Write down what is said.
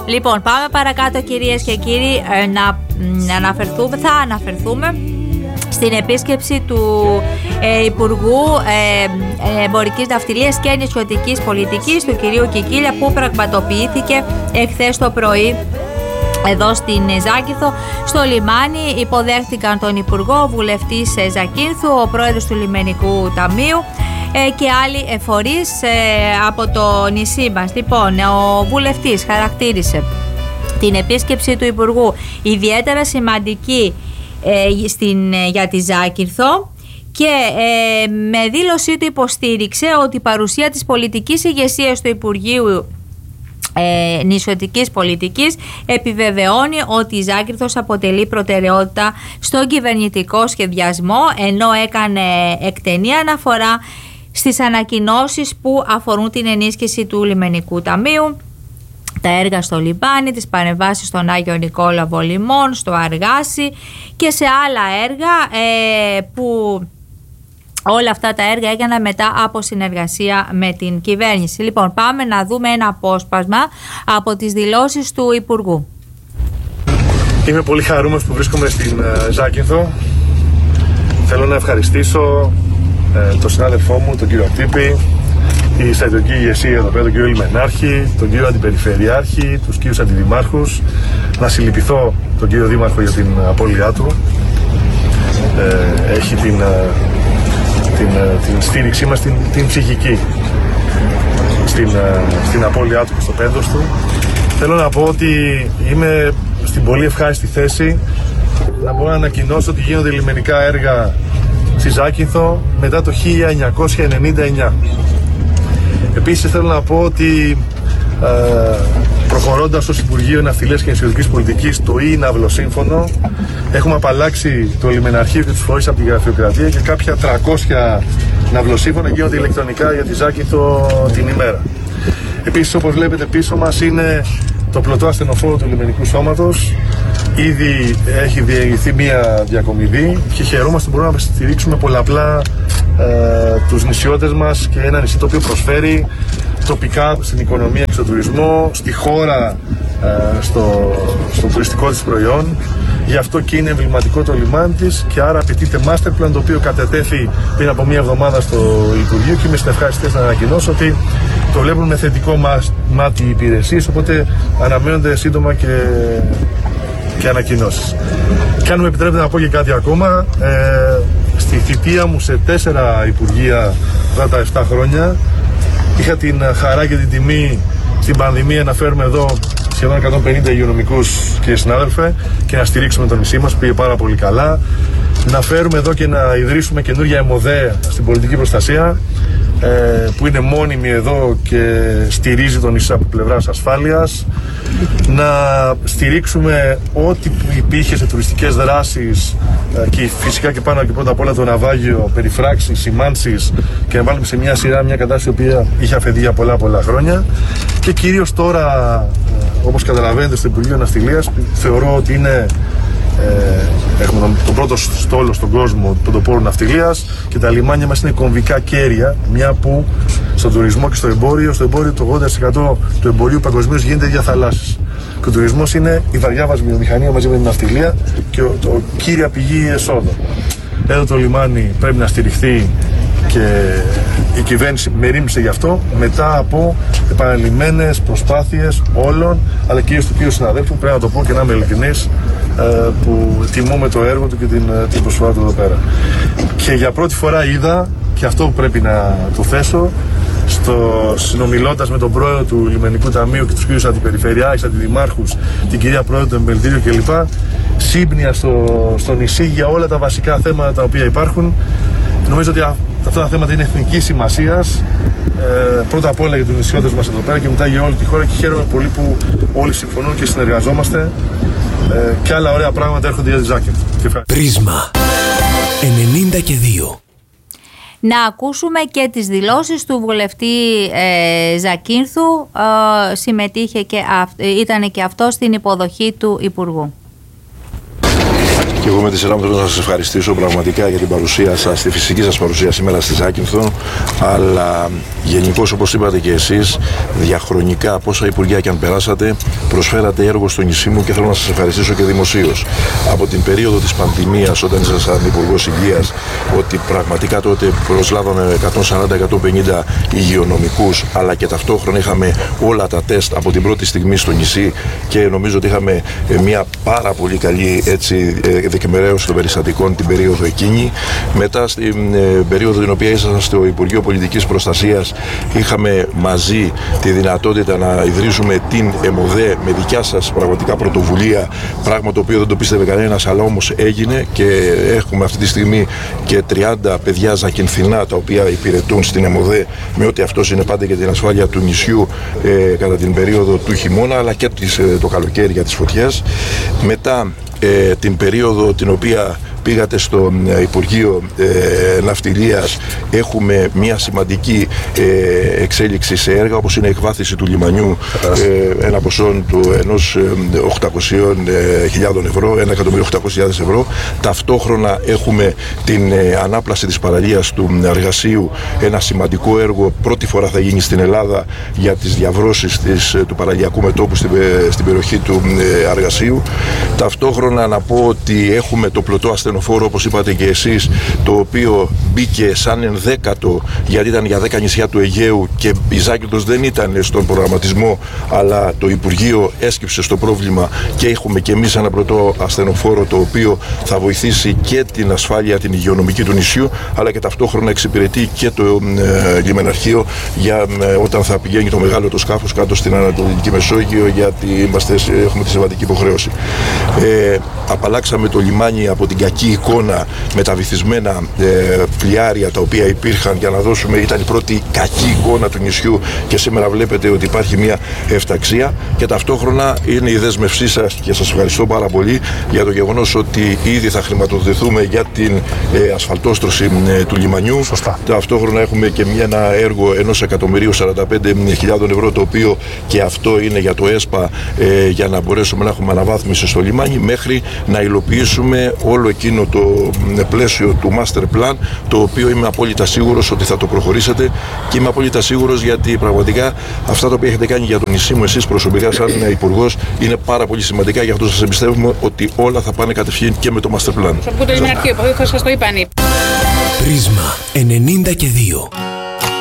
Λοιπόν, πάμε παρακάτω, κυρίες και κύριοι, θα αναφερθούμε στην επίσκεψη του Υπουργού Εμπορικής Ναυτιλίας και Νησιωτικής Πολιτικής, του κυρίου Κικίλια, που πραγματοποιήθηκε εχθές το πρωί εδώ στην Ζάκυνθο, στο λιμάνι. Υποδέχτηκαν τον Υπουργό, βουλευτής Ζακύνθου, ο πρόεδρος του Λιμενικού Ταμείου και άλλοι φορείς από το νησί μας. Λοιπόν, ο βουλευτής χαρακτήρισε την επίσκεψη του Υπουργού ιδιαίτερα σημαντική για τη Ζάκυνθο και με δήλωσή του υποστήριξε ότι η παρουσία της πολιτικής ηγεσίας του Υπουργείου Νησιωτικής Πολιτικής επιβεβαιώνει ότι η Ζάκυνθος αποτελεί προτεραιότητα στον κυβερνητικό σχεδιασμό, ενώ έκανε εκτενή αναφορά στις ανακοινώσεις που αφορούν την ενίσχυση του Λιμενικού Ταμείου, τα έργα στο λιμάνι, τις παρεμβάσεις στον Άγιο Νικόλαβο Λιμών, στο Αργάσι και σε άλλα έργα που όλα αυτά τα έργα έγιναν μετά από συνεργασία με την κυβέρνηση. Λοιπόν, πάμε να δούμε ένα απόσπασμα από τις δηλώσεις του Υπουργού. Είμαι πολύ χαρούμενος που βρίσκομαι στην Ζάκυνθο. Θέλω να ευχαριστήσω τον συνάδελφό μου, τον κύριο Ακτύπη, τη στρατιωτική ηγεσία εδώ πέρα, τον κύριο Λιμενάρχη, τον κύριο Αντιπεριφερειάρχη, τους κύριους αντιδημάρχους. Να συλληπιθώ τον κύριο Δήμαρχο για την απώλειά του. Έχει την στήριξή μας, την ψυχική, στην απώλειά του και στο πένθος του. Θέλω να πω ότι είμαι στην πολύ ευχάριστη θέση να μπορώ να ανακοινώσω ότι γίνονται λιμενικά έργα στη Ζάκυνθο μετά το 1999. Επίσης θέλω να πω ότι προχωρώντας ως Υπουργείο Ναυτιλίας και Νησιωτικής Πολιτικής το ναυλοσύμφωνο, έχουμε απαλλάξει το λιμεναρχείο και τους φορείς από τη γραφειοκρατία και κάποια 300 ναυλοσύμφωνα γίνονται ηλεκτρονικά για τη Ζάκυνθο την ημέρα. Επίσης, όπως βλέπετε πίσω μας είναι το πλωτό ασθενοφόρο του λιμενικού σώματος. Ήδη έχει διηγηθεί μία διακομιδή και χαιρόμαστε που μπορούμε να στηρίξουμε πολλαπλά τους νησιώτες μας και ένα νησί το οποίο προσφέρει τοπικά στην οικονομία και στον τουρισμό, στη χώρα, στο τουριστικό της προϊόν. Γι' αυτό και είναι εμβληματικό το λιμάνι της και άρα απαιτείται master plan, το οποίο κατετέθη πριν από μία εβδομάδα στο Υπουργείο και είμαι στην ευχάριστη θέση να ανακοινώσω ότι το βλέπουν με θετικό μάτι οι υπηρεσίες, οπότε αναμένονται σύντομα και ανακοινώσεις. Και αν μου επιτρέπετε να πω και κάτι ακόμα, στη θητεία μου σε 4 υπουργεία αυτά τα 7 χρόνια είχα την χαρά και την τιμή στην πανδημία να φέρουμε εδώ σχεδόν 150 υγειονομικούς, κύριε συνάδελφε, και να στηρίξουμε το νησί μας, πήγε πάρα πολύ καλά. Να φέρουμε εδώ και να ιδρύσουμε καινούργια ΕΜΟΔΕ στην πολιτική προστασία, που είναι μόνιμη εδώ και στηρίζει τον νησί από πλευράς ασφάλειας. Να στηρίξουμε ό,τι υπήρχε σε τουριστικές δράσεις και φυσικά και πάνω και πρώτα απ' όλα το ναυάγιο, περιφράξεις, σημάνσεις, και να βάλουμε σε μια σειρά μια κατάσταση η οποία είχε αφαιθεί για πολλά χρόνια. Και κυρίως τώρα, όπως καταλαβαίνετε, στο Υπουργείο Ναυτιλίας θεωρώ ότι είναι έχουμε τον πρώτο στόλο στον κόσμο πρωτοπόρου ναυτιλίας και τα λιμάνια μας είναι κομβικά κέρια, μια που στον τουρισμό και στο εμπόριο το 80% του εμπορίου παγκοσμίως γίνεται δια θαλάσσης. Και ο τουρισμός είναι η βαριά μας βιομηχανία μαζί με την ναυτιλία και το κύρια πηγή εσόδων. Εδώ το λιμάνι πρέπει να στηριχθεί και η κυβέρνηση μερίμνησε γι' αυτό μετά από επαναλημμένες προσπάθειες όλων, αλλά κυρίως του κύριου συναδέλφου, πρέπει να το πω και να είμαι ειλικρινής, που τιμούμε το έργο του και την προσφορά του εδώ πέρα. Και για πρώτη φορά είδα, και αυτό που πρέπει να το θέσω, συνομιλώντας με τον πρόεδρο του Λιμενικού Ταμείου και τους κύριους αντιπεριφερειάρχες, αντιδημάρχους, την κυρία πρόεδρο του Εμπελτήριου κλπ, σύμπνοια στο νησί για όλα τα βασικά θέματα τα οποία υπάρχουν. Νομίζω ότι αυτά τα θέματα είναι εθνικής σημασίας, πρώτα απ' όλα για τους νησιώτες μας εδώ πέρα και μετά για όλη τη χώρα, και χαίρομαι πολύ που όλοι συμφωνούν και συνεργαζόμαστε, και άλλα ωραία πράγματα έρχονται για τη Ζάκυνθο. Πρίσμα 92. Να ακούσουμε και τις δηλώσεις του βουλευτή Ζακύνθου. Συμμετείχε και ήταν και αυτό στην υποδοχή του Υπουργού. Και εγώ με τη σειρά μου θέλω να σας ευχαριστήσω πραγματικά για την παρουσία σας, τη φυσική σας παρουσία σήμερα στη Ζάκυνθο, αλλά γενικώς, όπως είπατε και εσείς, διαχρονικά, πόσα υπουργεία και αν περάσατε, προσφέρατε έργο στο νησί μου και θέλω να σας ευχαριστήσω και δημοσίως. Από την περίοδο της πανδημίας, όταν ήσασταν υπουργός υγείας, ότι πραγματικά τότε προσλάβαμε 140-150 υγειονομικούς, αλλά και ταυτόχρονα είχαμε όλα τα τεστ από την πρώτη στιγμή στο νησί και νομίζω ότι είχαμε μια πάρα πολύ καλή δεκμεραίωση των περιστατικών την περίοδο εκείνη. Μετά στην περίοδο την οποία ήσασταν στο Υπουργείο Πολιτικής Προστασίας, είχαμε μαζί τη δυνατότητα να ιδρύσουμε την ΕΜΟΔΕ με δικιά σας πραγματικά πρωτοβουλία, πράγμα το οποίο δεν το πίστευε κανένας, αλλά όμως έγινε και έχουμε αυτή τη στιγμή και 30 παιδιά ζακυνθινά τα οποία υπηρετούν στην ΕΜΟΔΕ, με ό,τι αυτό είναι πάντα για την ασφάλεια του νησιού κατά την περίοδο του χειμώνα, αλλά και το καλοκαίρι για τις φωτιές. Μετά την περίοδο την οποία πήγατε στο Υπουργείο Ναυτιλίας, έχουμε μια σημαντική εξέλιξη σε έργα όπως είναι η εκβάθυνση του λιμανιού, ένα ποσό του 1.800.000 ευρώ, 1.800.000 ευρώ. Ταυτόχρονα έχουμε την ανάπλαση της παραλίας του Αργασίου, ένα σημαντικό έργο, πρώτη φορά θα γίνει στην Ελλάδα για τις διαβρώσεις του παραλιακού μετώπου στην περιοχή του Αργασίου. Ταυτόχρονα να πω ότι έχουμε το πλωτό ασθενοφόρο, όπως είπατε και εσείς, το οποίο μπήκε σαν ενδέκατο, γιατί ήταν για 10 νησιά του Αιγαίου και η Ζάκυνθος δεν ήταν στον προγραμματισμό, αλλά το Υπουργείο έσκυψε στο πρόβλημα και έχουμε και εμείς ένα πλωτό ασθενοφόρο, το οποίο θα βοηθήσει και την ασφάλεια την υγειονομική του νησιού, αλλά και ταυτόχρονα εξυπηρετεί και το λιμεναρχείο για όταν θα πηγαίνει το μεγάλο το σκάφος κάτω στην Ανατολική Μεσόγειο, γιατί έχουμε τη συμβατική υποχρέωση. Απαλλάξαμε το λιμάνι από την κακή εικόνα με τα βυθισμένα πλοιάρια τα οποία υπήρχαν, για να δώσουμε, ήταν η πρώτη κακή εικόνα του νησιού και σήμερα βλέπετε ότι υπάρχει μια εφταξία, και ταυτόχρονα είναι η δέσμευσή σας και σας ευχαριστώ πάρα πολύ για το γεγονός ότι ήδη θα χρηματοδοτηθούμε για την ασφαλτόστρωση του λιμανιού. Σωστά. Ταυτόχρονα έχουμε και ένα έργο 1.045.000 ευρώ, το οποίο και αυτό είναι για το ΕΣΠΑ, για να μπορέσουμε να έχουμε αναβάθμιση στο λιμάνι, μέχρι να υλοποιήσουμε όλο εκείνο το πλαίσιο του Master Plan, το οποίο είμαι απόλυτα σίγουρος ότι θα το προχωρήσετε, και είμαι απόλυτα σίγουρος γιατί πραγματικά αυτά τα οποία έχετε κάνει για το νησί μου εσείς προσωπικά σαν υπουργός είναι πάρα πολύ σημαντικά, γι' αυτό σας εμπιστεύουμε ότι όλα θα πάνε κατευθείαν και με το Master Plan. Θα σας το είπαν. Πρίσμα 92.